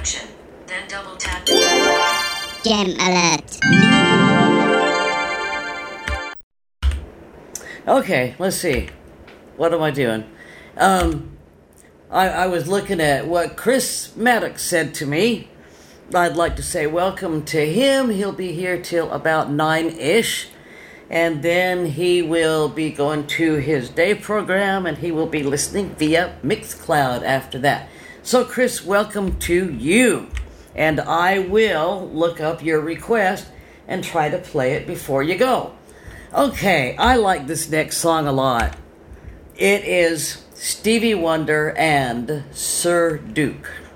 selection. Then double tap. Gem alert. Okay, let's see. What am I doing? I was looking at what Chris Maddox said to me. I'd like to say welcome to him. He'll be here till about 9-ish. And then he will be going to his day program, and he will be listening via Mixcloud after that. So, Chris, welcome to you. And I will look up your request and try to play it before you go. Okay, I like this next song a lot. It is Stevie Wonder and Sir Duke.